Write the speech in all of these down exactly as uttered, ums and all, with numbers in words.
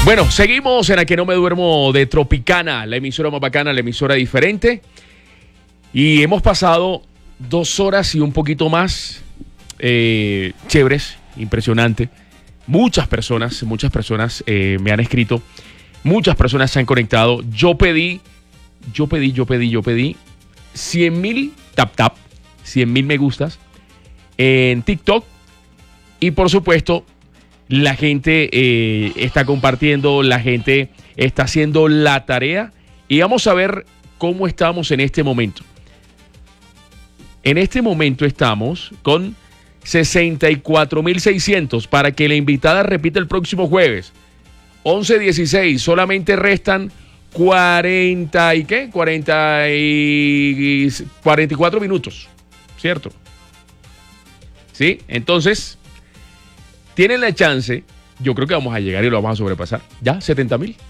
Bueno, seguimos en La que no me duermo de Tropicana, la emisora más bacana, la emisora diferente. Y hemos pasado dos horas y un poquito más eh, chéveres, impresionante. Muchas personas, muchas personas eh, me han escrito, muchas personas se han conectado. Yo pedí, yo pedí, yo pedí, yo pedí cien mil tap tap, cien mil me gustas en TikTok. Y por supuesto, la gente eh, está compartiendo, la gente está haciendo la tarea. Y vamos a ver cómo estamos en este momento. En este momento estamos con sesenta y cuatro mil seiscientos para que la invitada repita el próximo jueves. once dieciséis, solamente restan cuarenta y qué? cuarenta y cuarenta y cuatro minutos, ¿cierto? ¿Sí? Entonces, tienen la chance, yo creo que vamos a llegar y lo vamos a sobrepasar. ¿Ya? setenta mil.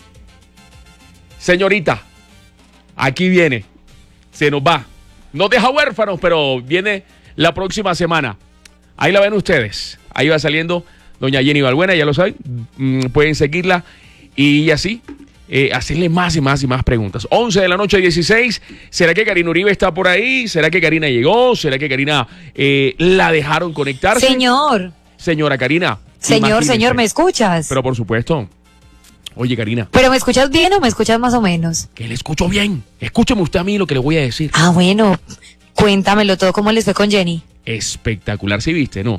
Señorita, aquí viene, se nos va. Nos deja huérfanos, pero viene la próxima semana. Ahí la ven ustedes. Ahí va saliendo doña Jenny Balbuena, ya lo saben. Mm, pueden seguirla y así eh, hacerle más y más y más preguntas. once de la noche, dieciséis. ¿Será que Karina Uribe está por ahí? ¿Será que Karina llegó? ¿Será que Karina eh, la dejaron conectarse? Señor. Señora Karina. Señor, imagínese. señor, ¿me escuchas? Pero por supuesto. Oye, Karina. ¿Pero me escuchas bien o me escuchas más o menos? Que le escucho bien. Escúcheme usted a mí lo que le voy a decir. Ah, bueno. Cuéntamelo todo, ¿cómo les fue con Jenny? Espectacular, ¿sí viste, no?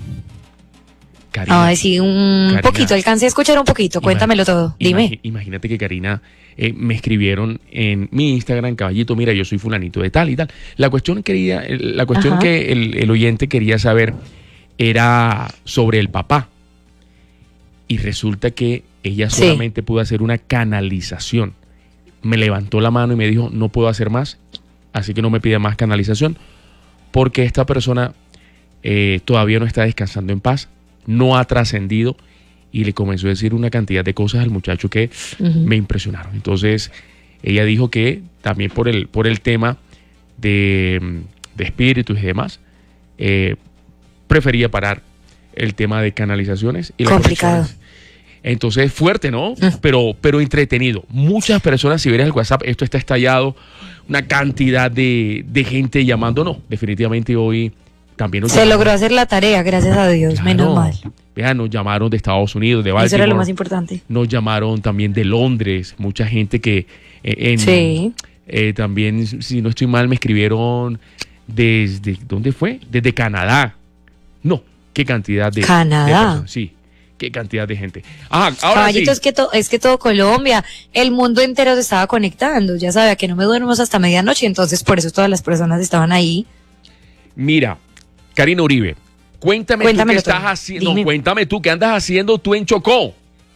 Karina, Ay, sí, un Karina, poquito, alcancé a escuchar un poquito, cuéntamelo todo, dime. Imagi- imagínate que Karina, eh, me escribieron en mi Instagram, caballito, mira, yo soy fulanito de tal y tal. La cuestión quería, la cuestión Ajá. que el, el oyente quería saber era sobre el papá. Y resulta que ella Sí. solamente pudo hacer una canalización. Me levantó la mano y me dijo, no puedo hacer más, así que no me pida más canalización, porque esta persona eh, todavía no está descansando en paz, no ha trascendido, y le comenzó a decir una cantidad de cosas al muchacho que Ujú. me impresionaron. Entonces, ella dijo que también por el, por el tema de, de espíritus y demás, eh, prefería parar el tema de canalizaciones y las Complicado. conexiones. Entonces, fuerte, ¿no? Mm. Pero, pero entretenido. Muchas personas, si vieras el WhatsApp, esto está estallado, una cantidad de, de gente llamando. No, definitivamente hoy también nos Se llamaron. logró hacer la tarea, gracias a Dios, Claro. menos mal. Vean, nos llamaron de Estados Unidos, de Eso era Baltimore. lo más importante. Nos llamaron también de Londres, mucha gente que eh, en, Sí. eh, también, si no estoy mal, me escribieron desde, ¿dónde fue? Desde Canadá. No, qué cantidad de, Canadá. de personas, sí, qué cantidad de gente. Ah, ahora Caballito, sí. es que, to- es que todo Colombia, el mundo entero se estaba conectando. Ya sabía que no me duermo hasta medianoche, entonces por eso todas las personas estaban ahí. Mira, Karina Uribe, cuéntame Cuéntamelo tú qué estás todo. haciendo. Dime. Cuéntame tú qué andas haciendo tú en Chocó.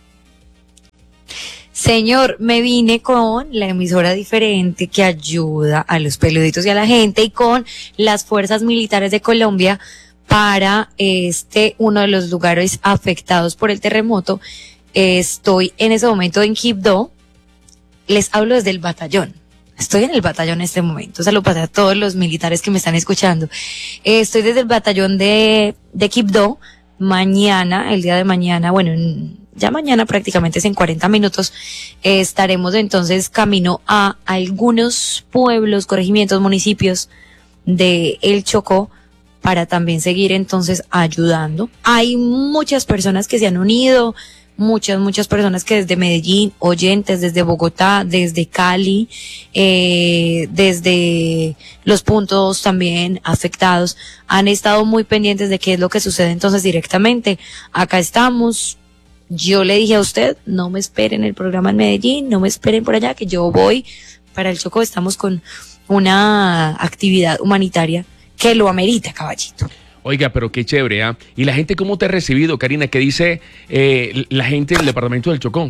Señor, me vine con la emisora diferente que ayuda a los peluditos y a la gente y con las fuerzas militares de Colombia para este, uno de los lugares afectados por el terremoto. Estoy en ese momento en Quibdó. Les hablo desde el batallón. Estoy en el batallón en este momento. Saludos para todos los militares que me están escuchando. Eh, estoy desde el batallón de, de Quibdó. Mañana, el día de mañana, bueno, en- ya mañana prácticamente es en cuarenta minutos, eh, estaremos entonces camino a algunos pueblos, corregimientos, municipios de El Chocó para también seguir entonces ayudando. Hay muchas personas que se han unido, muchas, muchas personas que desde Medellín, oyentes desde Bogotá, desde Cali, eh, desde los puntos también afectados, han estado muy pendientes de qué es lo que sucede entonces directamente. Acá estamos. Yo le dije a usted, no me esperen el programa en Medellín, no me esperen por allá, que yo voy para el Chocó. Estamos con una actividad humanitaria que lo amerita, caballito. Oiga, pero qué chévere, ¿ah? ¿Y la gente cómo te ha recibido, Karina? ¿Qué dice eh, la gente del departamento del Chocó?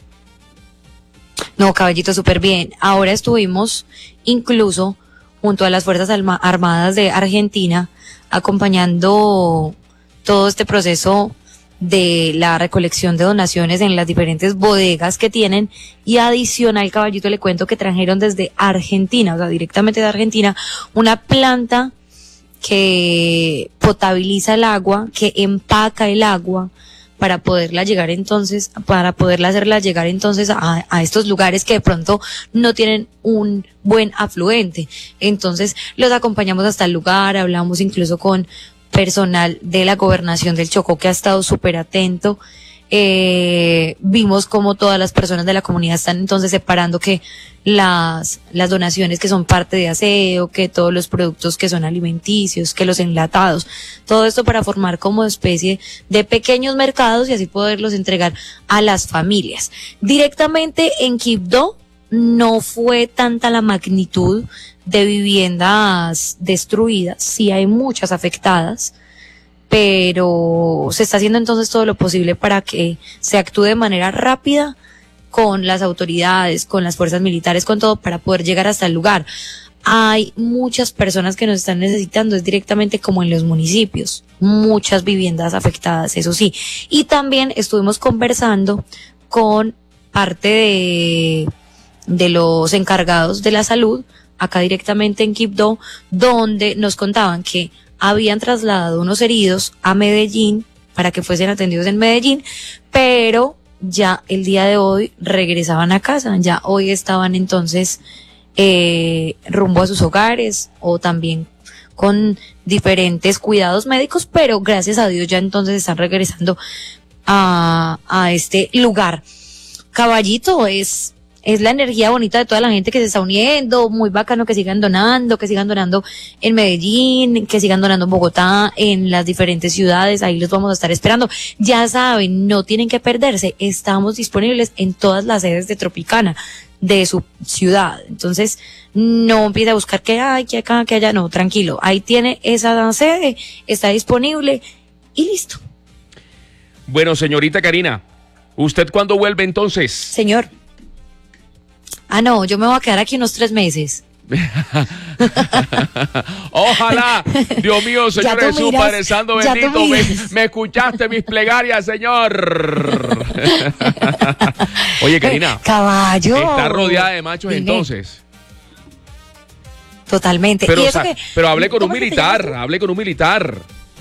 No, caballito, súper bien. Ahora estuvimos incluso junto a las Fuerzas Alma- Armadas de Argentina acompañando todo este proceso de la recolección de donaciones en las diferentes bodegas que tienen, y adicional, caballito, le cuento que trajeron desde Argentina, o sea, directamente de Argentina, una planta que potabiliza el agua, que empaca el agua para poderla llegar entonces, para poderla hacerla llegar entonces a, a estos lugares que de pronto no tienen un buen afluente. Entonces los acompañamos hasta el lugar, hablamos incluso con personal de la gobernación del Chocó que ha estado súper atento. Eh, vimos como todas las personas de la comunidad están entonces separando que las, las donaciones que son parte de aseo, que todos los productos que son alimenticios, que los enlatados, todo esto para formar como especie de pequeños mercados y así poderlos entregar a las familias. Directamente en Quibdó no fue tanta la magnitud de viviendas destruidas, sí hay muchas afectadas, pero se está haciendo entonces todo lo posible para que se actúe de manera rápida con las autoridades, con las fuerzas militares, con todo, para poder llegar hasta el lugar. Hay muchas personas que nos están necesitando, es directamente como en los municipios, muchas viviendas afectadas, eso sí. Y también estuvimos conversando con parte de, de los encargados de la salud, acá directamente en Quibdó, donde nos contaban que habían trasladado unos heridos a Medellín para que fuesen atendidos en Medellín, pero ya el día de hoy regresaban a casa, ya hoy estaban entonces eh, rumbo a sus hogares o también con diferentes cuidados médicos, pero gracias a Dios ya entonces están regresando a, a este lugar. Caballito, es es la energía bonita de toda la gente que se está uniendo, muy bacano que sigan donando, que sigan donando en Medellín, que sigan donando en Bogotá, en las diferentes ciudades, ahí los vamos a estar esperando. Ya saben, no tienen que perderse, estamos disponibles en todas las sedes de Tropicana de su ciudad, entonces no empiece a buscar que hay, que acá, que allá, no, tranquilo, ahí tiene esa sede, está disponible y listo. Bueno, señorita Karina, ¿usted cuándo vuelve entonces? Señor. Ah, no, yo me voy a quedar aquí unos tres meses. Ojalá, Dios mío, Señor Jesús, miras, Padre Santo bendito, me, me escuchaste mis plegarias, Señor. Oye, Karina. Caballo. Está rodeada de machos. Dime. Entonces. Totalmente. Pero, ¿Y o sea, que, pero hablé con un militar, hablé con un militar.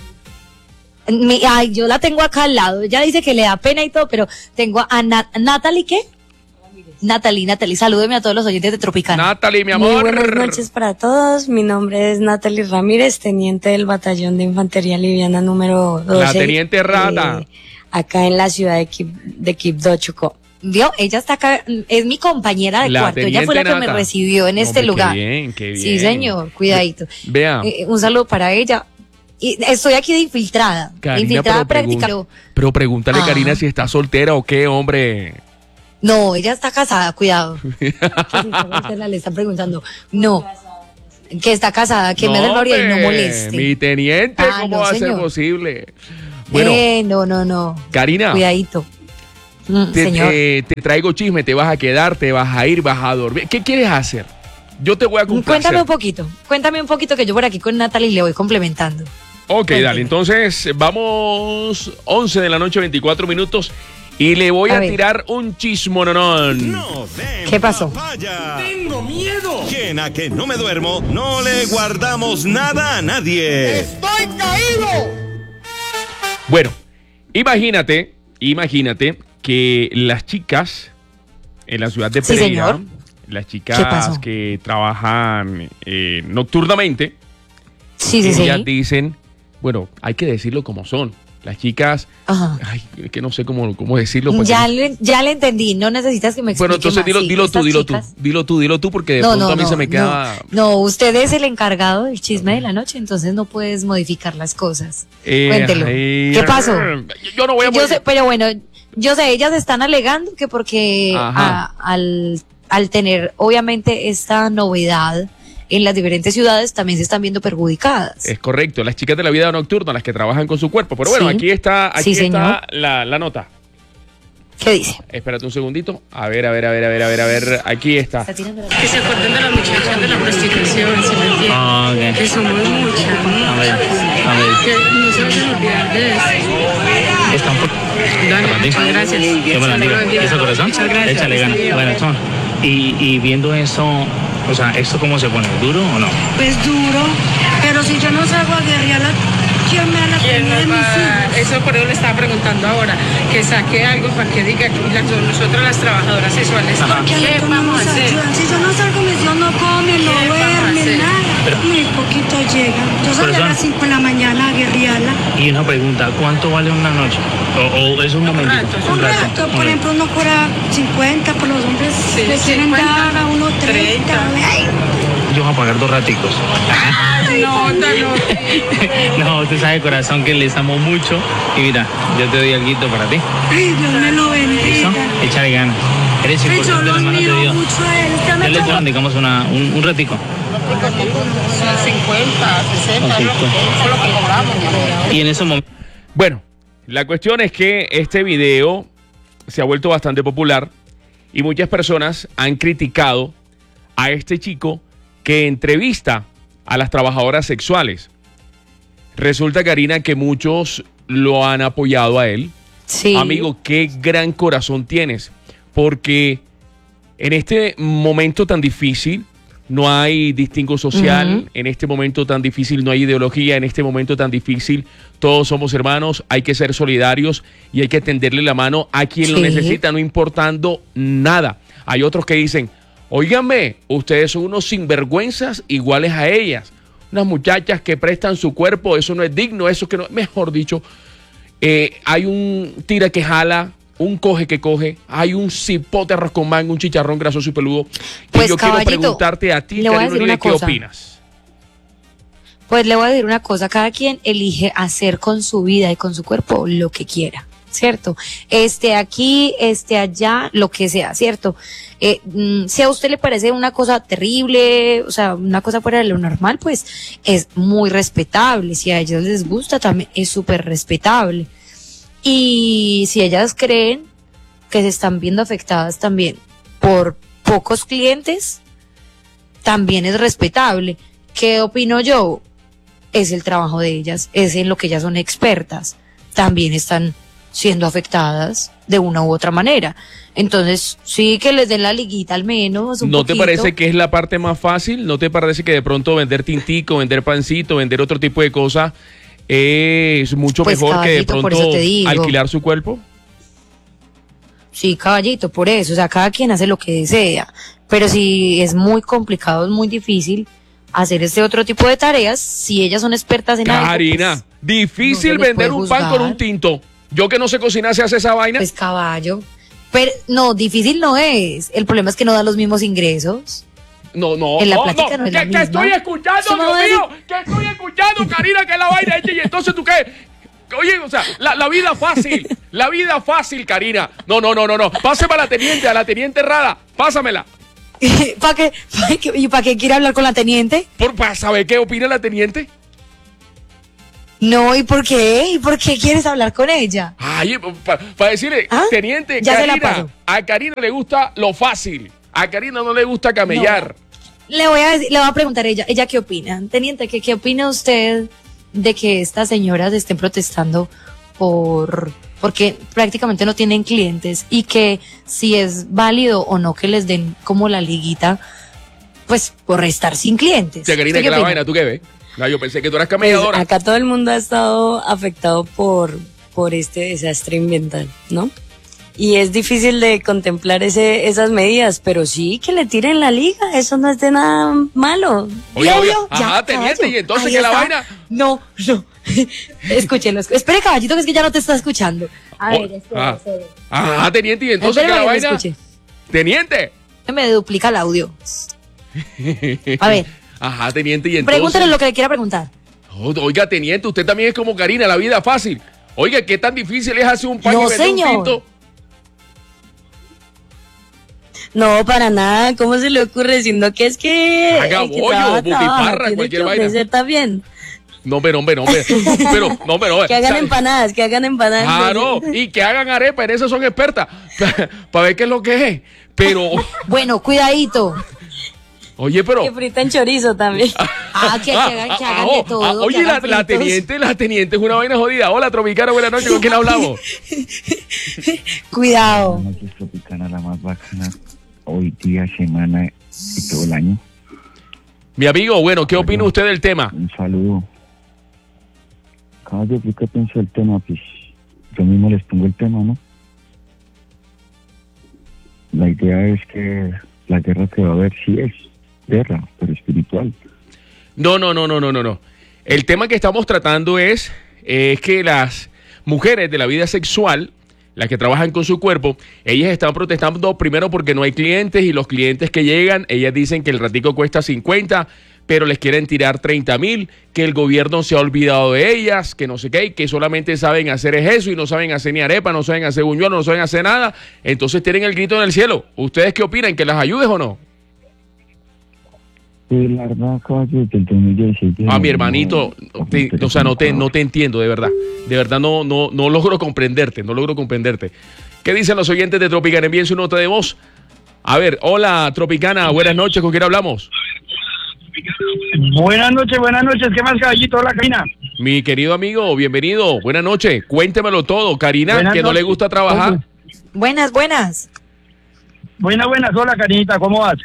Mi, ay, yo la tengo acá al lado. Ella dice que le da pena y todo, pero tengo a Nat Natalie, ¿qué? Natalie, Natalie, salúdeme a todos los oyentes de Tropicana. Natalie, mi amor. Muy buenas noches para todos. Mi nombre es Natalie Ramírez, teniente del Batallón de Infantería Liviana número doce. La teniente Rata. Eh, acá en la ciudad de, Quib, de Quibdó, Chocó. ¿Vio? Ella está acá, es mi compañera de la cuarto. Ella fue la que Nata. me recibió en este Hombre, lugar. Qué bien, qué bien. Sí, señor, cuidadito. Vea. Eh, un saludo para ella. Y estoy aquí de infiltrada. Karina, infiltrada pero práctica. Pregun pero pregúntale, ah. Karina, si está soltera o qué, hombre. No, ella está casada, cuidado. Le están preguntando. No, que está casada, que no, me dé gloria y no moleste. Mi teniente, ah, ¿cómo no, va señor. a ser posible? Bueno, eh, no, no, no. Karina. Cuidadito. Mm, te, señor. Eh, te traigo chisme, te vas a quedar, te vas a ir, vas a dormir. ¿Qué quieres hacer? Yo te voy a complacer. Cuéntame un poquito, cuéntame un poquito que yo por aquí con Natalie le voy complementando. Ok, Cuéntame. Dale, entonces vamos once de la noche, veinticuatro minutos. Y le voy a, a tirar un chismononón. No ¿Qué pasó? Papaya. Tengo miedo. Quien a que no me duermo, no le guardamos nada a nadie. ¡Estoy caído! Bueno, imagínate, imagínate que las chicas en la ciudad de Pereira, sí, las chicas que trabajan eh, nocturnamente, sí, sí, ellas sí. dicen, bueno, hay que decirlo como son. Las chicas, Ajá. ay, es que no sé cómo, cómo decirlo. Pues ya, que... le, ya le entendí, no necesitas que me explique. Bueno, entonces más, dilo, sí, dilo tú, dilo chicas... tú, dilo tú, dilo tú, porque de no, pronto no, a mí no, se me queda... No, no, usted es el encargado del chisme de la noche, entonces no puedes modificar las cosas. Eh, Cuéntelo. Eh, ¿Qué pasó? Yo no voy a... Yo sé, pero bueno, yo sé, ellas están alegando que porque a, al, al tener, obviamente, esta novedad en las diferentes ciudades también se están viendo perjudicadas. Es correcto, las chicas de la vida nocturna, las que trabajan con su cuerpo. Pero bueno, sí. aquí está, aquí sí, está la, la nota. ¿Qué dice? Espérate un segundito. A ver, a ver, a ver, a ver, a ver, a ver. Aquí está. Que se acuerden de las muchachas de la prostitución, ¿sí me entienden? Ah, okay. Que somos muchas, ¿no? A ver, a ver. Que no se vayan a olvidar de eso. Están por... Dale, muchas gracias. Dios me la bendiga. ¿Eso corazón? Muchas gracias. Échale ganas. Bueno, son. Y, y viendo eso, o sea, ¿esto cómo se pone? ¿Duro o no? Pues duro, pero si yo no salgo a guerrearla ¿quién me da la ¿Quién comida de nos mis va a dar? hijos? Eso por eso le estaba preguntando ahora, que saque algo para que diga que las- nosotras las trabajadoras sexuales, Ajá. Porque ¿qué no vamos a nos hacer? ayudan. Si yo no salgo, mis hijos no comen, no ¿Qué vamos a duermen, hacer? nada. Muy poquito llegan. Yo salí a Corazón. las cinco de la mañana a guerrearla. Y una pregunta, ¿cuánto vale una noche? O, o es un momento. rato, es Un rato, por ejemplo, uno cobra cincuenta, por los hombres Sí, le quieren cincuenta, dar a uno treinta. treinta. Ay, Yo voy a pagar dos raticos. No, no, No, usted sabe, corazón, que les amo mucho. Y mira, yo te doy algo para ti. ay, Dios me lo ¿Listo? bendiga. Échale ganas. Eres Ay, yo importante, lo hermano de admiro Dios. mucho a él. Ya me Dale, tocó- Juan, digamos una, un, un ratico. cincuenta, sesenta, Ok, es lo que- eso es lo que cobramos, mi amor. Y en ese momento. Bueno, la cuestión es que este video se ha vuelto bastante popular y muchas personas han criticado a este chico que entrevista a las trabajadoras sexuales. Resulta, Karina, que muchos lo han apoyado a él. Sí. Amigo, qué gran corazón tienes, porque en este momento tan difícil no hay distingo social, Ujú. en este momento tan difícil no hay ideología, en este momento tan difícil todos somos hermanos, hay que ser solidarios y hay que tenderle la mano a quien lo Sí. necesita, no importando nada. Hay otros que dicen, óiganme, ustedes son unos sinvergüenzas iguales a ellas, unas muchachas que prestan su cuerpo, eso no es digno, eso que no, mejor dicho, eh, hay un tira que jala, un coge que coge, hay un cipote arroz con mango, un chicharrón grasoso y peludo. Pues, y yo quiero caballito, preguntarte a ti, le voy a Karina decir Uribe, una ¿qué cosa. opinas? Pues le voy a decir una cosa, cada quien elige hacer con su vida y con su cuerpo lo que quiera, ¿cierto? Este aquí, este allá, lo que sea, ¿cierto? Eh, mm, si a usted le parece una cosa terrible, o sea, una cosa fuera de lo normal, pues es muy respetable. Si a ellas les gusta, también es súper respetable. Y si ellas creen que se están viendo afectadas también por pocos clientes, también es respetable. ¿Qué opino yo? Es el trabajo de ellas, es en lo que ellas son expertas. También están siendo afectadas de una u otra manera. Entonces, sí que les den la liguita al menos. Un ¿No te poquito. parece que es la parte más fácil? ¿No te parece que de pronto vender tintico, vender pancito, vender otro tipo de cosas es mucho Pues, mejor que de caballito, por pronto eso te digo. alquilar su cuerpo? Sí, caballito, por eso. O sea, cada quien hace lo que desea. Pero si es muy complicado, es muy difícil hacer este otro tipo de tareas, si ellas son expertas en algo, Karina, pues, difícil no se les vender puede un pan con juzgar. un tinto. Yo que no sé cocinar, ¿se hace esa vaina? pues caballo. Pero no, difícil no es. El problema es que no da los mismos ingresos. No, no, En la no, plática no, no es que, la que misma. estoy escuchando, Eso no Dios va a mío, que estoy escuchando, Karina, que es la vaina hecha y entonces tú qué. Oye, o sea, la, la vida fácil, la vida fácil, Karina. No, no, no, no, no. Pásame a la teniente, a la teniente Rada, pásamela. ¿Para qué? ¿Pa qué? ¿Y para qué quiere hablar con la teniente? Por, para saber qué opina la teniente. No, ¿y por qué? ¿Y por qué quieres hablar con ella? Ay, para decirle, ¿Ah? teniente, Ya se la Karina, paso. a Karina le gusta lo fácil. A Karina no le gusta camellar. Le voy a decir- le voy a preguntar a ella, ¿ella qué opina? Teniente, ¿qué, qué opina usted de que estas señoras estén protestando por porque prácticamente no tienen clientes y que si es válido o no que les den como la liguita, pues por estar sin clientes? Sí, Karina, ¿Usted que qué la opina? vaina, ¿tú qué ves? No, yo pensé que tú eras Pues camelladora. acá todo el mundo ha estado afectado por, por este desastre ambiental, ¿no? Y es difícil de contemplar ese, esas medidas, pero sí que le tiren la liga, eso no es de nada malo. Oye, ¿Vio, oye, vio? ajá, Ya, teniente, caballo. y entonces Ahí que la está. vaina. No, no. Escúchelo. escu- Espere, caballito, que es que ya no te está escuchando. A Oh, ver, espere, ah. espere. Ajá, teniente, y entonces Espere que la para que me vaina. escuche. Teniente. Me duplica el audio. A ver, Ajá, teniente, y entonces. pregúntele lo que le quiera preguntar. Oh, oiga, teniente, usted también es como Karina, la vida fácil. Oiga, ¿qué tan difícil es hacer un pan No, y vender señor. un tinto? No, para nada, ¿cómo se le ocurre? Sino que es que... Haga el que bollo, trabaja, butifarra, trabaja, tiene cualquier que vaina. ofrecer también. No, pero, hombre, no, hombre. Pero, no, pero. Que hagan ¿sabe? empanadas, que hagan empanadas. Claro, y que hagan arepa, en eso son expertas. Para ver qué es lo que es. Pero, Bueno, cuidadito. oye, pero. Que fritan chorizo también. Ah, que, que hagan, que hagan oh, de todo. ah, que oye, la, hagan la fritos. teniente, la teniente es una vaina jodida. Hola, Tropicana, buenas noches, ¿con quién hablamos? Cuidado. Buenas noches, Tropicana, la más bacana, hoy día, semana y todo el año. Mi amigo, bueno, ¿qué opina usted del tema? Un saludo caballo, ¿qué pienso del tema? Pues yo mismo les pongo el tema, ¿no? La idea es que la guerra que va a haber sí es guerra, pero espiritual. No, no, no, no, no, no, no. El tema que estamos tratando es, eh, es que las mujeres de la vida sexual, las que trabajan con su cuerpo, ellas están protestando primero porque no hay clientes y los clientes que llegan, ellas dicen que el ratico cuesta cincuenta, pero les quieren tirar treinta mil, que el gobierno se ha olvidado de ellas, que no sé qué, que solamente saben hacer es eso y no saben hacer ni arepa, no saben hacer buñuelo, no saben hacer nada. Entonces tienen el grito en el cielo. ¿Ustedes qué opinan? ¿Que las ayudes o no? Sí, la verdad, caballo, desde el dos mil dieciséis... Ah, mi hermanito, no te, o sea, no te, no te entiendo, de verdad. De verdad no, no, no logro comprenderte, no logro comprenderte. ¿Qué dicen los oyentes de Tropicana? Envíen su nota de voz. A ver, hola, Tropicana, buenas noches, ¿con quién hablamos? Buenas noches, buenas noches. ¿Qué más, caballito? Hola, Karina. Mi querido amigo, bienvenido. Buenas noches. Cuéntemelo todo. Karina, buenas que no noches. le gusta trabajar. Buenas, buenas. Buenas, buenas. Hola, Karinita. ¿Cómo vas?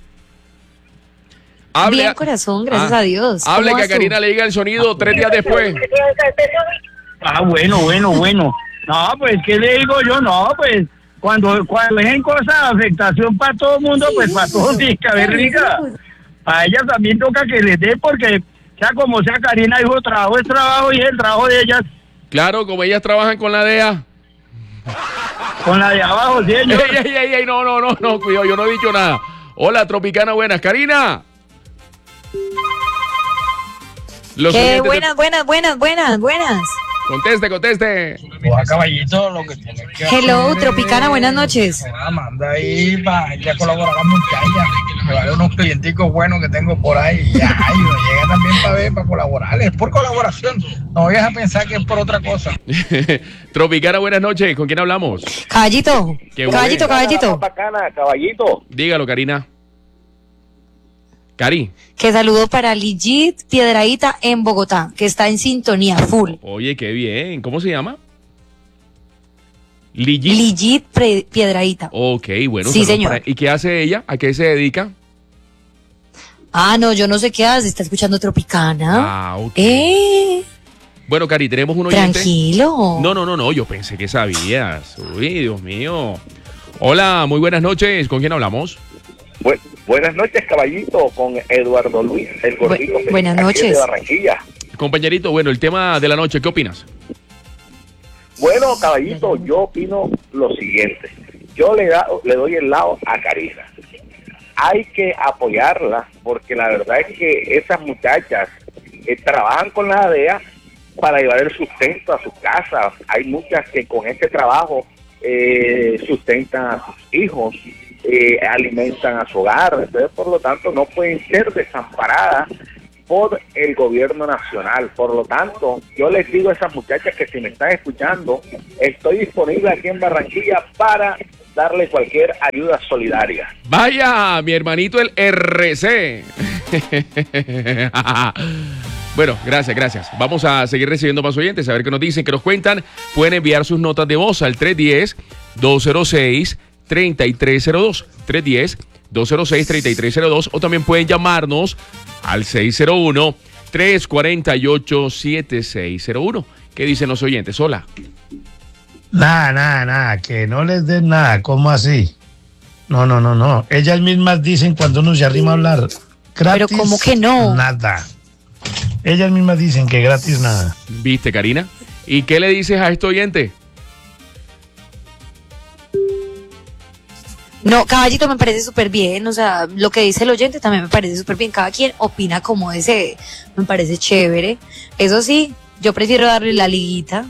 Hable, Bien, corazón, gracias ah, a Dios. Hable ¿Cómo que a vas tú? Karina le diga el sonido tres días después. Ah, bueno, bueno, bueno. No, pues, ¿qué le digo yo? No, pues, cuando, cuando es en cosas de afectación para todo el mundo, pues para todos, rica, ver rica. A ellas también toca que les dé, porque sea como sea, Karina dijo, trabajo es trabajo y es el trabajo de ellas. Claro, como ellas trabajan con la D E A. Con la de abajo, sí, señor. Ey, ey, ey, ey, no, no, no, no, cuidado, yo no he dicho nada. Hola, Tropicana, buenas. Karina. Los ¿Qué? oyentes de- Buenas, buenas, buenas, buenas, buenas. Conteste, conteste. Oa, caballito, lo que tiene que Hello, hacer Tropicana, es- buenas noches. Ah, manda ahí para ir a colaborar a la muchacha. Me vale unos clienticos buenos que tengo por ahí. Y ya, y uno llega también para ver, para colaborar. Es por colaboración. No vayas a pensar que es por otra cosa. Tropicana, buenas noches. ¿Con quién hablamos? Caballito, Qué caballito, bueno. caballito. Bacana, caballito. Dígalo, Karina. Cari. Que saludo para Ligit Piedradita en Bogotá, que está en sintonía full. Oye, qué bien. ¿Cómo se llama? Ligit. Ligit Pre- Piedradita. Ok, bueno. Sí, saludos señor. para- ¿Y qué hace ella? ¿A qué se dedica? Ah, no, yo no sé qué hace, está escuchando Tropicana. Ah, ok. Eh, Bueno, Cari, tenemos un oyente. tranquilo. No, no, no, no, yo pensé que sabías. Uy, Dios mío. Hola, muy buenas noches. ¿Con quién hablamos? Bu- buenas noches, caballito, con Eduardo Luis, el gordito. Bu- buenas aquí noches. De Barranquilla. Compañerito, bueno, el tema de la noche, ¿qué opinas? Bueno, caballito, yo opino lo siguiente. Yo le, da, le doy el lado a Karina. Hay que apoyarla, porque la verdad es que esas muchachas eh, trabajan con la D E A para llevar el sustento a sus casas. Hay muchas que con este trabajo eh, sustentan a sus hijos, eh, alimentan a su hogar. Entonces, por lo tanto, no pueden ser desamparadas por el gobierno nacional. Por lo tanto, yo les digo a esas muchachas que si me están escuchando, estoy disponible aquí en Barranquilla para darle cualquier ayuda solidaria. Vaya, mi hermanito el R C. Bueno, gracias, gracias. Vamos a seguir recibiendo más oyentes, a ver qué nos dicen, qué nos cuentan. Pueden enviar sus notas de voz al tres uno cero, dos cero seis, tres tres cero dos. tres uno cero, dos cero seis, tres tres cero dos. O también pueden llamarnos al seis cero uno, tres cuatro ocho, siete seis cero uno. ¿Qué dicen los oyentes? Hola. Nada, nada, nada, que no les den nada, ¿cómo así? No, no, no, no. Ellas mismas dicen cuando uno se arrima a hablar, gratis, Pero ¿cómo que no? nada. Ellas mismas dicen que gratis nada. ¿Viste, Karina? ¿Y qué le dices a este oyente? No, caballito, me parece súper bien, o sea, lo que dice el oyente también me parece súper bien, cada quien opina como desee, me parece chévere. Eso sí, yo prefiero darle la liguita.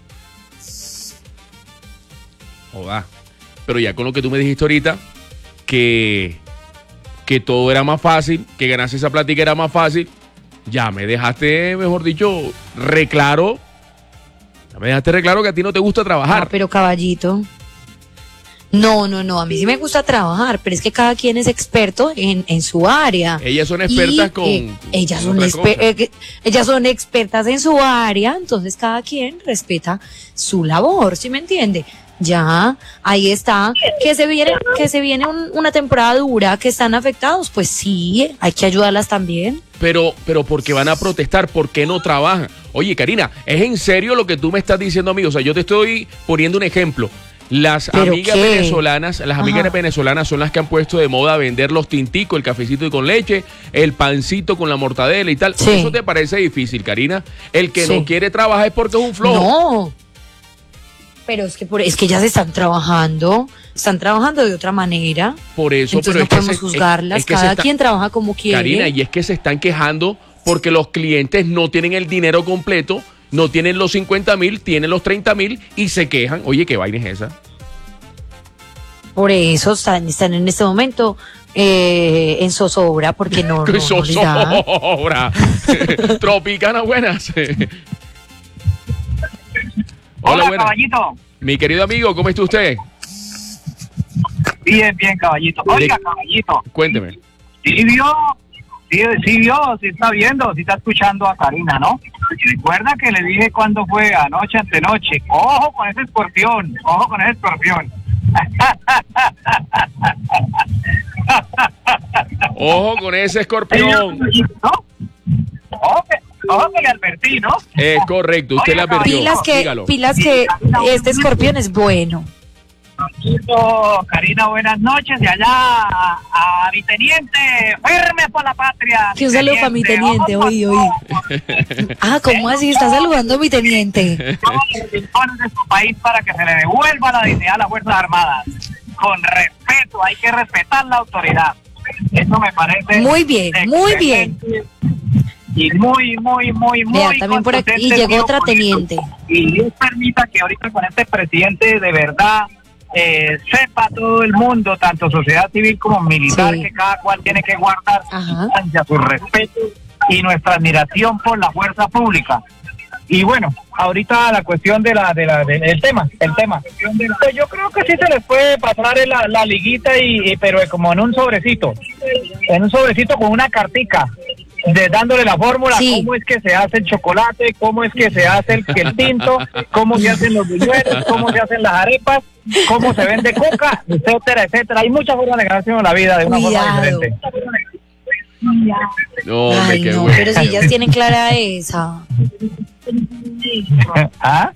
Joda. Pero ya con lo que tú me dijiste ahorita, que, que todo era más fácil, que ganarse esa plática era más fácil, ya me dejaste, mejor dicho, reclaro. Ya me dejaste reclaro que a ti no te gusta trabajar. Ah, pero caballito. No, no, no, a mí sí me gusta trabajar, pero es que cada quien es experto en, en su área. Ellas son expertas Y, con, eh, ellas, con son otras exper- cosas. eh, ellas son expertas en su área, entonces cada quien respeta su labor, ¿sí me entiende? Ya, ahí está, que se viene, que se viene un- una temporada dura, que están afectados, pues sí, hay que ayudarlas también. Pero, pero porque van a protestar, ¿por qué no trabajan? Oye, Karina, ¿es en serio lo que tú me estás diciendo a mí? O sea, yo te estoy poniendo un ejemplo. Las amigas qué? venezolanas, las amigas Ajá. venezolanas son las que han puesto de moda vender los tinticos, el cafecito con leche, el pancito con la mortadela y tal. Sí. ¿Eso te parece difícil, Karina? El que Sí. no quiere trabajar es porque es un flojo. No. Pero es que por, es que ellas están trabajando, están trabajando de otra manera. Por eso, Entonces pero no es que podemos se- juzgarlas. es- es que se Cada está- quien trabaja como quiere. Karina, y es que se están quejando porque los clientes no tienen el dinero completo, no tienen los cincuenta mil, tienen los treinta mil y se quejan. Oye, ¿qué vaina es esa? Por eso están, están en este momento eh, en zozobra porque no, no, no les da. Zozobra. Tropicana, buenas. Hola, buenas. caballito. Mi querido amigo, ¿cómo está usted? Bien, bien, caballito. Oiga, caballito. Cuénteme. Sí vio, sí, sí vio, sí está viendo, sí está escuchando a Karina, ¿no? Y recuerda que le dije cuando fue anoche, antenoche. Ojo con ese escorpión, ojo con ese escorpión. Ojo con ese escorpión. ¿No? Ojo que, ojo que le advertí, ¿no? Es correcto, usted le advirtió. Pilas que, Dígalo. pilas que este escorpión es bueno. Karina, buenas noches. De allá a, a mi teniente, firme por la patria. Que un saludo para mi teniente, Ojo, oí, oí. Ah, ¿cómo así? Está saludando a mi teniente. todos los rincones de su país para que se le devuelva la dignidad a las Fuerzas Armadas. Con respeto, hay que respetar la autoridad. Eso me parece Muy bien, muy bien. y muy, muy, muy, muy Vea, también por aquí, y contundente, llegó tío, otra con esto. teniente. Y Dios permita que ahorita con este presidente de verdad eh, sepa todo el mundo, tanto sociedad civil como militar, Sí. que cada cual tiene que guardar Ajá. su respeto y nuestra admiración por la fuerza pública. Y bueno, ahorita la cuestión de la, de la, de- del tema, el tema. Pues yo creo que sí se les puede pasar en la, la liguita y, y- pero como en un sobrecito, en un sobrecito con una cartica, de dándole la fórmula, Sí. cómo es que se hace el chocolate, cómo es que se hace el, el tinto, cómo se hacen los buñuelos, cómo se hacen las arepas, cómo se vende coca, etcétera, etcétera. Hay muchas formas de ganarse uno la vida de una Cuidado. forma diferente. No, hombre, Ay, qué no, bueno. pero si ellas tienen clara esa. ¿Ah?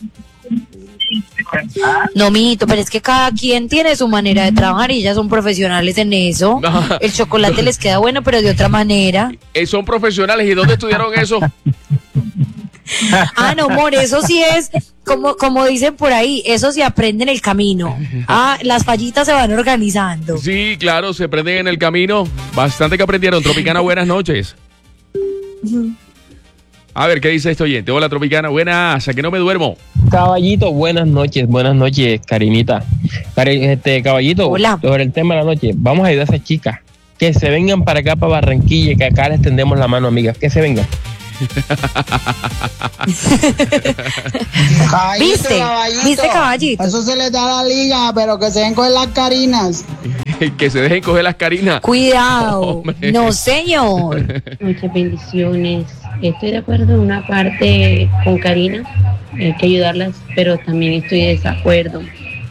No, mito, pero es que cada quien tiene su manera de trabajar y ellas son profesionales en eso. No. El chocolate les queda bueno, pero de otra manera. Eh, son profesionales. ¿Y dónde estudiaron eso? Ah, no, amor, eso sí es, como, como dicen por ahí, eso se aprende en el camino. Ah, las fallitas se van organizando. Sí, claro, se prenden en el camino. Bastante que aprendieron. Tropicana, buenas noches. A ver, ¿qué dice este oyente? Hola, Tropicana, buenas, a que no me duermo. Caballito, buenas noches, buenas noches, Karinita. Cari- Este, caballito, Hola. sobre el tema de la noche, vamos a ayudar a esas chicas que se vengan para acá, para Barranquilla, que acá les tendemos la mano, amigas, que se vengan. ¿Viste? ¿Viste, caballito? Eso se les da a la liga, pero que se den con las carinas. Que se dejen coger las carinas. Cuidado. Hombre. No, señor. Muchas bendiciones. Estoy de acuerdo en una parte con Karina, hay que ayudarlas, pero también estoy de desacuerdo.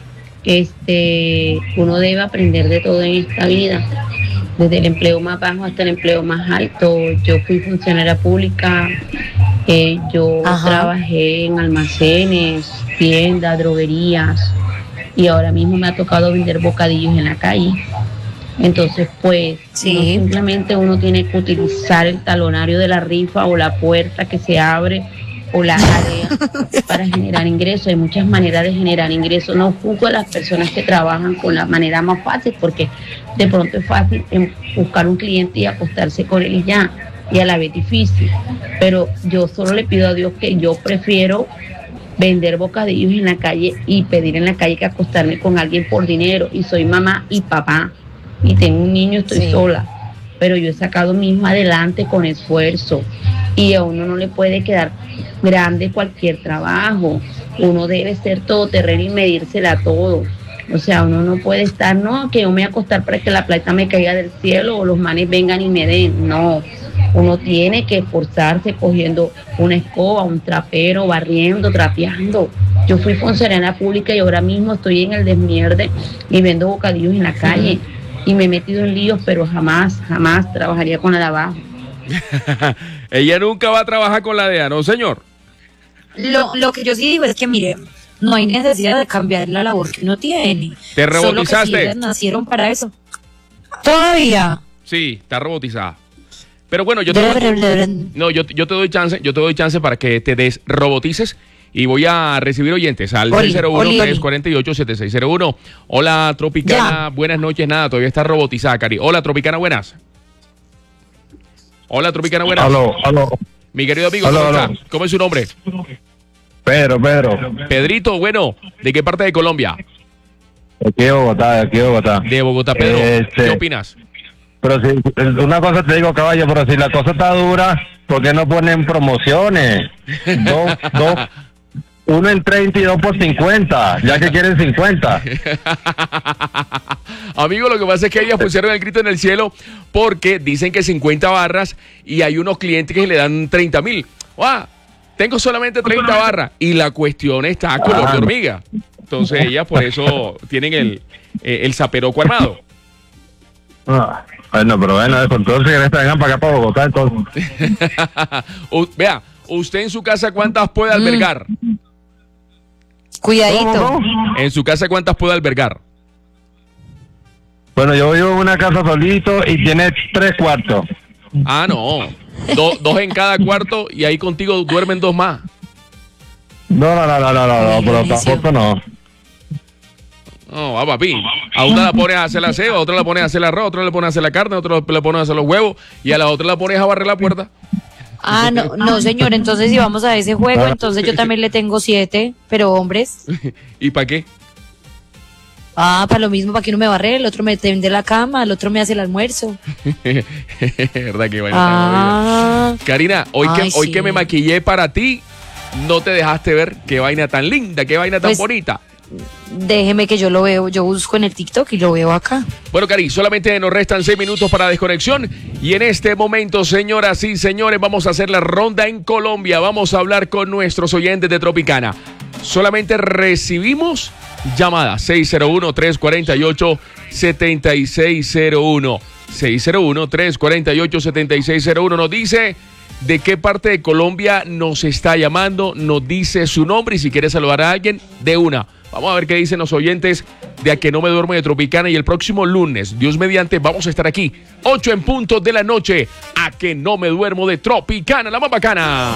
Este, uno debe aprender de todo en esta vida, desde el empleo más bajo hasta el empleo más alto. Yo fui funcionaria pública, eh, yo Ajá. trabajé en almacenes, tiendas, droguerías, y ahora mismo me ha tocado vender bocadillos en la calle. Entonces, pues, Sí. no simplemente uno tiene que utilizar el talonario de la rifa o la puerta que se abre o la área para generar ingresos. Hay muchas maneras de generar ingresos. No juzgo a las personas que trabajan con la manera más fácil, porque de pronto es fácil em, buscar un cliente y acostarse con él y ya, y a la vez difícil. Pero yo solo le pido a Dios que yo prefiero vender bocadillos en la calle y pedir en la calle que acostarme con alguien por dinero. Y soy mamá y papá y tengo un niño, estoy Sí. sola, pero yo he sacado a mi hijo adelante con esfuerzo, y a uno no le puede quedar grande cualquier trabajo. Uno debe ser todoterreno y medírsela todo. O sea, uno no puede estar, no, que yo me voy a acostar para que la plata me caiga del cielo o los manes vengan y me den. No, uno tiene que esforzarse cogiendo una escoba, un trapero, barriendo, trapeando. Yo fui funcionaria pública y ahora mismo estoy en el desmierde y vendo bocadillos en la calle. Y me he metido en líos, pero jamás, jamás trabajaría con la de abajo. Ella nunca va a trabajar con la D E A, ¿no, señor? lo, lo que yo sí digo es que, mire, no hay necesidad de cambiar la labor que uno tiene. ¿Te Solo que robotizaste? si ellas nacieron para eso. Todavía. Sí, está robotizada. Pero bueno, yo te doy, no, yo, yo te doy chance, yo te doy chance para que te desrobotices y voy a recibir oyentes al Oli, seis cero uno, oli, tres cuatro ocho, siete seis cero uno. Hola, Tropicana, Ya. buenas noches. Nada, todavía está robotizada, Cari. Hola, Tropicana, buenas. Hola, Tropicana, buenas. Aló, aló. Mi querido amigo, Aló, ¿cómo aló. está? ¿Cómo es su nombre? Pedro, Pedro. Pedrito, bueno, ¿de qué parte de Colombia? De aquí de Bogotá, de aquí de Bogotá. De Bogotá, Pedro. Este, ¿Qué opinas? Pero si, una cosa te digo, caballo, pero si la cosa está dura, ¿por qué no ponen promociones? Dos, dos, uno en treinta y dos por cincuenta, ya que quieren cincuenta. Amigo, lo que pasa es que ellas pusieron el grito en el cielo porque dicen que cincuenta barras y hay unos clientes que le dan treinta mil. ¡Ah! Tengo solamente treinta barras y la cuestión está a color de hormiga. Entonces ellas por eso tienen el, eh, el zaperoco armado. Ah, bueno, pero bueno, eso, entonces que vengan para acá, para Bogotá, entonces. U- vea, ¿usted en su casa cuántas puede albergar? Cuidadito. ¿En su casa cuántas puede albergar? Bueno, yo vivo en una casa solito y tiene tres cuartos. Ah, no. Do- dos en cada cuarto y ahí contigo duermen dos más. No, no, no, no, no, no, no, pero tampoco no. No, va, papi. A una la pones a hacer la aseo, a otra la pones a hacer el arroz, a otra le pones a hacer la carne, a otra le pones a hacer los huevos y a la otra la pones a barrer la puerta. Ah, no, no, señor. Entonces, si vamos a ese juego, entonces yo también le tengo siete, pero hombres. ¿Y para qué? Ah, para lo mismo, para que uno me barre, el otro me tende la cama, el otro me hace el almuerzo. ¿Verdad que vaina tan Ah. jodida? Karina, hoy, Ay, que, hoy sí. que me maquillé para ti, no te dejaste ver qué vaina tan linda, qué vaina tan Pues- bonita. Déjeme que yo lo veo, yo busco en el TikTok y lo veo acá. Bueno, Cari, solamente nos restan seis minutos para desconexión y en este momento, señoras y señores, vamos a hacer la ronda en Colombia. Vamos a hablar con nuestros oyentes de Tropicana. Solamente recibimos llamadas seis cero uno, tres cuatro ocho, siete seis cero uno. seis cero uno, tres cuatro ocho, siete seis cero uno. Nos dice de qué parte de Colombia nos está llamando, nos dice su nombre y si quiere saludar a alguien, de una. Vamos a ver qué dicen los oyentes de A Que No Me Duermo de Tropicana y el próximo lunes, Dios mediante, vamos a estar aquí, ocho en punto de la noche, A Que No Me Duermo de Tropicana, la más bacana.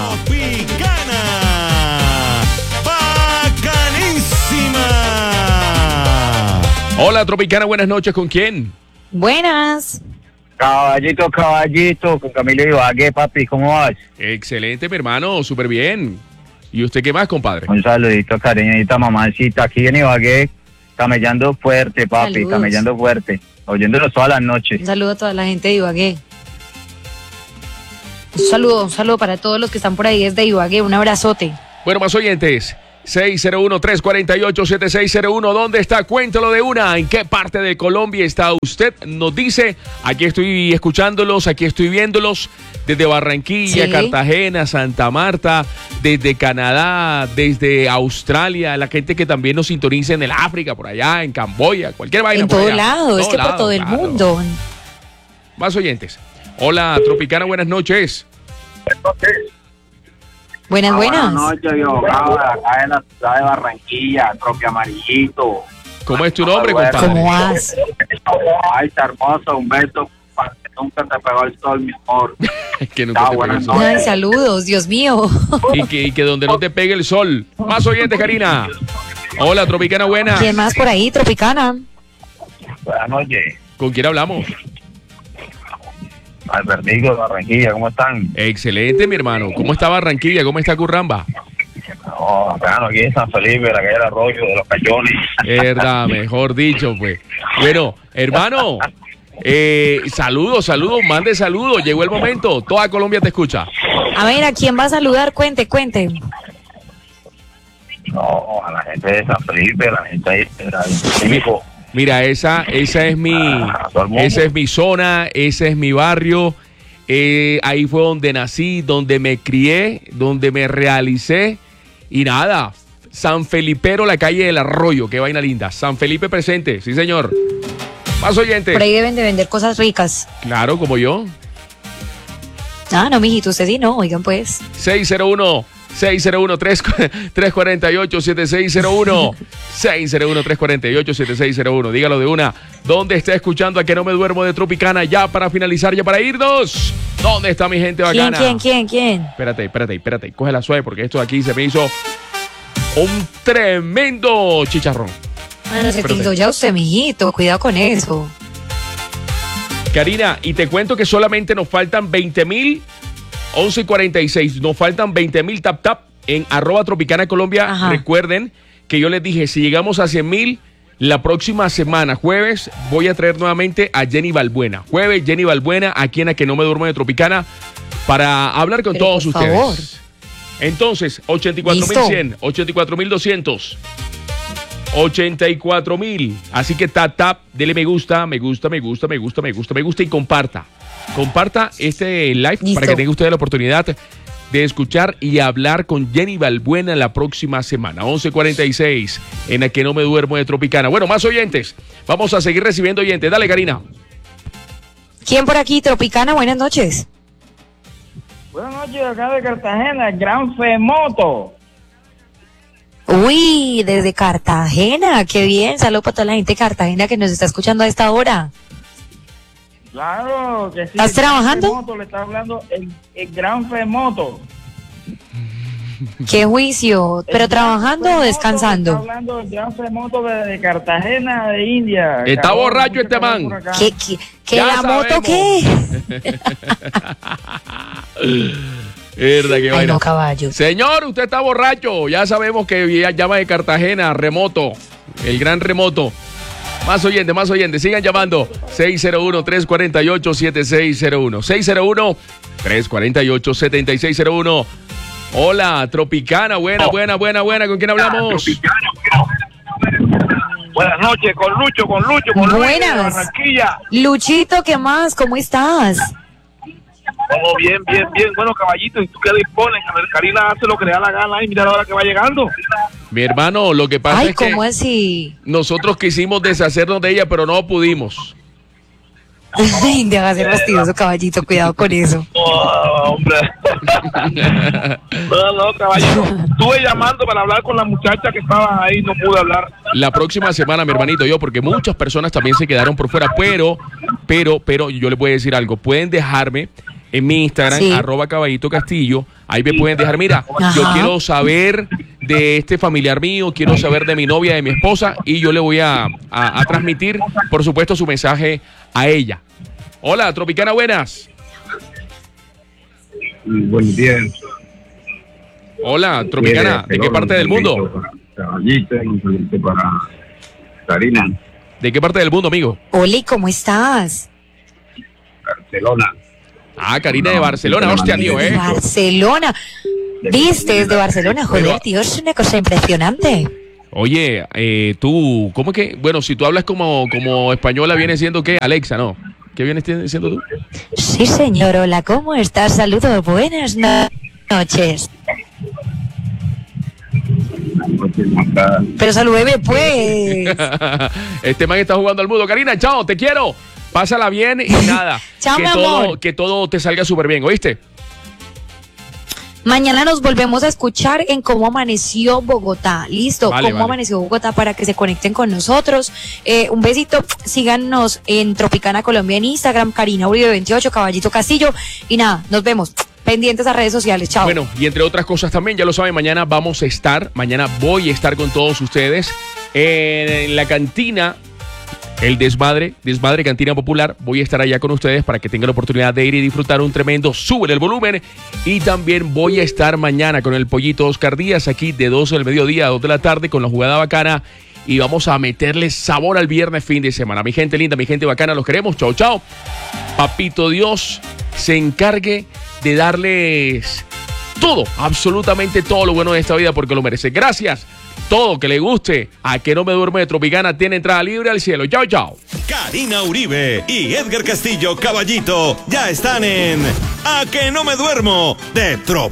¡Bacanísima! Hola Tropicana, buenas noches, ¿con quién? Buenas. Caballito, caballito, con Camilo Ibagué, papi, ¿cómo vas? Excelente, mi hermano, súper bien. ¿Y usted qué más, compadre? Un saludito, cariñita, mamacita, aquí en Ibagué, camellando fuerte, papi, Saludos. camellando fuerte, oyéndolo todas las noches. Un saludo a toda la gente de Ibagué. Un saludo, un saludo para todos los que están por ahí desde Ibagué. Un abrazote. Bueno, más oyentes. seis cero uno, tres cuatro ocho, siete seis cero uno. ¿Dónde está? Cuéntalo de una. ¿En qué parte de Colombia está usted? Nos dice. Aquí estoy escuchándolos, aquí estoy viéndolos. Desde Barranquilla, Sí. Cartagena, Santa Marta, desde Canadá, desde Australia, la gente que también nos sintoniza en el África, por allá, en Camboya, cualquier vaina. En por todo allá. lado, es que por lado, todo el claro. mundo. Más oyentes. Hola, Tropicana, buenas noches. Buenas, Ah, buenas. Buenas noches, yo, acá en la ciudad de Barranquilla, Troque Amarillito. ¿Cómo es tu nombre, Bueno, compadre? ¿Cómo vas? Ay, está hermoso, un beso para que nunca te pegó el sol, mi amor. Que nunca Ah, te buenas pegue el sol. Ay, saludos, Dios mío. Y que, y que donde no te pegue el sol. Más oyentes, Karina. Hola, Tropicana, buena. ¿Quién más por ahí? Tropicana. Buenas noches, ¿Con quién hablamos? Albertico de Barranquilla, ¿cómo están? Excelente, mi hermano. ¿Cómo está Barranquilla? ¿Cómo está Curramba? No, acá aquí en San Felipe, la calle del Arroyo, de los Cayones. Verdad, mejor dicho, pues. Bueno, hermano, eh, saludos, saludos, mande saludos. Llegó el momento. Toda Colombia te escucha. A ver, ¿a quién va a saludar? Cuente, cuente. No, a la gente de San Felipe, la gente ahí del Típico. Mira, esa, esa es mi, esa es mi zona, ese es mi barrio. Eh, ahí fue donde nací, donde me crié, donde me realicé. Y nada, San Felipero, la calle del Arroyo, qué vaina linda. San Felipe presente, sí señor. Más oyentes. Por ahí deben de vender cosas ricas. Claro, como yo. Ah, no, mijito, usted sí no, oigan pues. seis cero uno, seis cero uno, tres cuatro ocho, siete seis cero uno. seis cero uno, tres cuatro ocho, siete seis cero uno. Dígalo de una. ¿Dónde está escuchando A Que No Me Duermo de Tropicana? Ya para finalizar, ya para irnos. ¿Dónde está mi gente bacana? ¿Quién, quién, quién, quién? Espérate, espérate, espérate. Cógela suave porque esto de aquí se me hizo un tremendo chicharrón. Bueno, se tildó ya usted, mijito. Cuidado con eso. Karina, y te cuento que solamente nos faltan veinte mil, once y cuarenta y seis, nos faltan veinte mil tap tap en arroba Tropicana Colombia. Ajá. Recuerden que yo les dije, si llegamos a cien mil, la próxima semana, jueves, voy a traer nuevamente a Jenny Balbuena. Jueves, Jenny Balbuena, aquí en A Que No Me Duermo de Tropicana, para hablar con Pero todos ustedes. Favor. Entonces, ochenta y cuatro mil cien, ochenta y cuatro mil doscientos. ochenta y cuatro mil. Así que tap, tap, dele me gusta, me gusta, me gusta, me gusta, me gusta, me gusta y comparta. Comparta este live Listo. Para que tenga usted la oportunidad de escuchar y hablar con Jenny Balbuena la próxima semana. once cuarenta y seis en A Que No Me Duermo de Tropicana. Bueno, más oyentes. Vamos a seguir recibiendo oyentes. Dale, Karina. ¿Quién por aquí? Tropicana, buenas noches. Buenas noches, acá de Cartagena, Gran Femoto. Uy, desde Cartagena, qué bien. Saludos para toda la gente de Cartagena que nos está escuchando a esta hora. Claro, que sí. ¿Estás trabajando? Femoto, le está hablando el, el Gran Femoto. ¿Qué juicio? ¿Pero trabajando Femoto, o descansando? Está hablando del Gran Femoto de, de Cartagena, de India. Está Cabrón, borracho este man. ¿Qué, qué, qué la sabemos. Moto qué? Verdad que Ay, no, caballo. Señor, usted está borracho. Ya sabemos que llama de Cartagena, remoto. El gran remoto. Más oyentes, más oyentes. Sigan llamando. seis cero uno, tres cuatro ocho, siete seis cero uno. seis cero uno, tres cuatro ocho, siete seis cero uno. Hola, Tropicana. Buena, buena, buena, buena. ¿Con quién hablamos? Buenas noches, con Lucho, con Lucho, con Buenas. Lucho de Barranquilla. Luchito, ¿qué más? ¿Cómo estás? Todo bien, bien, bien. Bueno, caballito, ¿y tú qué dispones? A ver, Karina hace lo que le da la gana y mira la hora que va llegando. Mi hermano, lo que pasa Ay, es que ¿cómo así? nosotros quisimos deshacernos de ella, pero no pudimos. De hacer fastidioso, caballito, cuidado con eso. Oh, hombre. No, no, caballito. Estuve llamando para hablar con la muchacha que estaba ahí, no pude hablar. La próxima semana, mi hermanito, yo, porque muchas personas también se quedaron por fuera, pero, pero, pero, yo les voy a decir algo. Pueden dejarme en mi Instagram, sí. arroba Caballito Castillo. Ahí me pueden dejar, mira, Ajá. yo quiero saber de este familiar mío, quiero saber de mi novia, de mi esposa, y yo le voy a, a, a transmitir, por supuesto, su mensaje a ella. Hola, Tropicana, buenas. Buenos días. Hola, Tropicana, ¿de qué parte del mundo? Caballito, para Karina. ¿De qué parte del mundo, amigo? Oli, ¿cómo estás? Barcelona. Ah, Karina de Barcelona, hostia, tío, ¿eh? Barcelona. ¿Viste? Desde Barcelona, joder, Pero, tío, es una cosa impresionante. Oye, eh, tú, ¿cómo es que? Bueno, si tú hablas como, como española, viene siendo ¿qué? Alexa, ¿no? ¿Qué vienes siendo tú? Sí, señor, hola, ¿cómo estás? Saludos, buenas no- noches. Pero salúdeme, pues. Este man está jugando al mudo. Karina, chao, te quiero. Pásala bien y nada. Chao, que mi todo, amor. que todo te salga súper bien, ¿oíste? Mañana nos volvemos a escuchar en Cómo Amaneció Bogotá. Listo, Vale, Cómo vale. Amaneció Bogotá para que se conecten con nosotros. Eh, un besito, síganos en Tropicana Colombia en Instagram, Karina Uribe veintiocho, Caballito Castillo. Y nada, nos vemos. Pendientes a redes sociales, chao. Bueno, y entre otras cosas también, ya lo saben, mañana vamos a estar, mañana voy a estar con todos ustedes en la cantina. El Desmadre, Desmadre Cantina Popular. Voy a estar allá con ustedes para que tengan la oportunidad de ir y disfrutar un tremendo Sube el Volumen. Y también voy a estar mañana con el Pollito Oscar Díaz aquí de doce del mediodía a dos de la tarde con la jugada bacana. Y vamos a meterle sabor al viernes fin de semana. Mi gente linda, mi gente bacana, los queremos. Chao, chao. Papito Dios se encargue de darles todo, absolutamente todo lo bueno de esta vida porque lo merece. Gracias. Todo que le guste. A Que No Me Duermo de Tropicana tiene entrada libre al cielo. Chao, chao. Karina Uribe y Edgar Castillo Caballito ya están en A Que No Me Duermo de Tropicana.